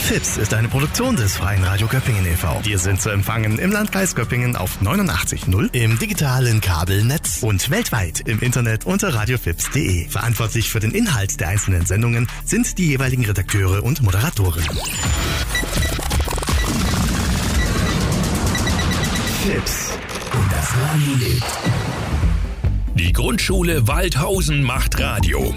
FIPS ist eine Produktion des Freien Radio Göppingen e.V. Wir sind zu empfangen im Landkreis Göppingen auf 89.0, im digitalen Kabelnetz und weltweit im Internet unter radiofips.de. Verantwortlich für den Inhalt der einzelnen Sendungen sind die jeweiligen Redakteure und Moderatoren. FIPS und das Radio lebt. Die Grundschule Waldhausen macht Radio.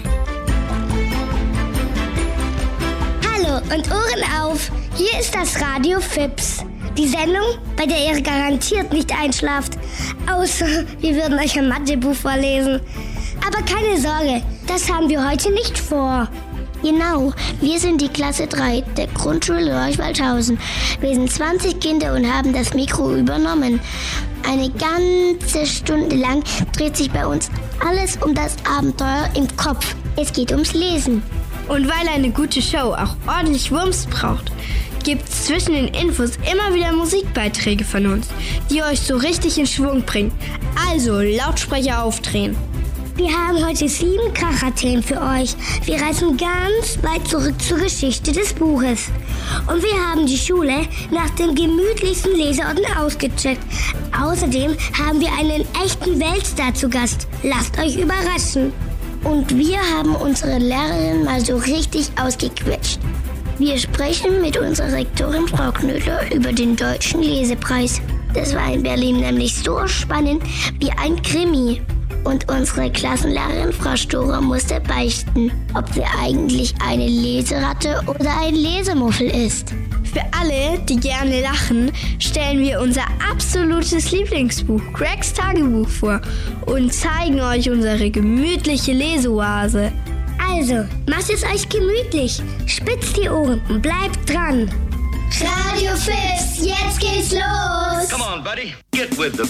Hallo und Ohren auf, hier ist das Radio FIPS. Die Sendung, bei der ihr garantiert nicht einschlaft. Außer wir würden euch ein Mathebuch vorlesen. Aber keine Sorge, das haben wir heute nicht vor. Genau, wir sind die Klasse 3 der Grundschule Leuch-Waldhausen. Wir sind 20 Kinder und haben das Mikro übernommen. Eine ganze Stunde lang dreht sich bei uns alles um das Abenteuer im Kopf. Es geht ums Lesen. Und weil eine gute Show auch ordentlich Wumms braucht, gibt's zwischen den Infos immer wieder Musikbeiträge von uns, die euch so richtig in Schwung bringen. Also Lautsprecher aufdrehen. Wir haben heute 7 Kracher-Themen für euch. Wir reisen ganz weit zurück zur Geschichte des Buches. Und wir haben die Schule nach dem gemütlichsten Leseorden ausgecheckt. Außerdem haben wir einen echten Weltstar zu Gast. Lasst euch überraschen. Und wir haben unsere Lehrerin mal so richtig ausgequetscht. Wir sprechen mit unserer Rektorin Frau Knödler über den Deutschen Lesepreis. Das war in Berlin nämlich so spannend wie ein Krimi. Und unsere Klassenlehrerin Frau Storer musste beichten, ob sie eigentlich eine Leseratte oder ein Lesemuffel ist. Für alle, die gerne lachen, stellen wir unser absolutes Lieblingsbuch, Gregs Tagebuch, vor und zeigen euch unsere gemütliche Leseoase. Also, macht es euch gemütlich, spitzt die Ohren und bleibt dran. Radio FIPS, jetzt geht's los! Come on, buddy, get with the